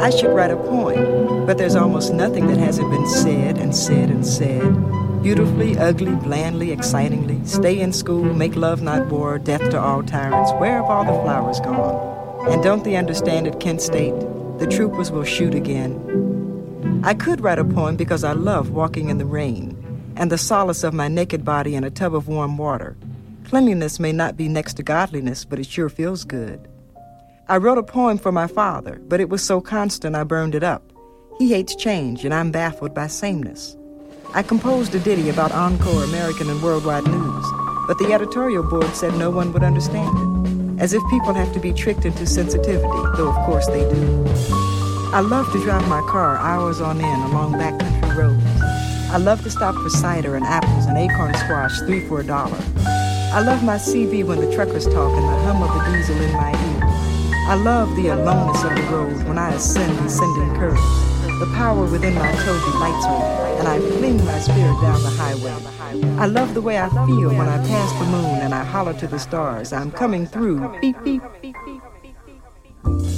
I should write a poem, but there's almost nothing that hasn't been said and said and said. Beautifully, ugly, blandly, excitingly. Stay in school, make love not war, death to all tyrants. Where have all the flowers gone? And don't they understand at Kent State? The troopers will shoot again. I could write a poem because I love walking in the rain and the solace of my naked body in a tub of warm water. Cleanliness may not be next to godliness, but it sure feels good. I wrote a poem for my father, but it was so constant I burned it up. He hates change, and I'm baffled by sameness. I composed a ditty about Encore, American and Worldwide News, but the editorial board said no one would understand it, as if people have to be tricked into sensitivity, though of course they do. I love to drive my car hours on end along backcountry roads. I love to stop for cider and apples and acorn squash, 3 for $1. I love my CV when the truckers talk and the hum of the diesel in my ear. I love the aloneness of the road when I ascend descending curves. The power within my toe delights me, and I fling my spirit down the highway. I love the way I feel when I pass the moon and I holler to the stars, I'm coming through, beep, beep, beep, beep, beep, beep.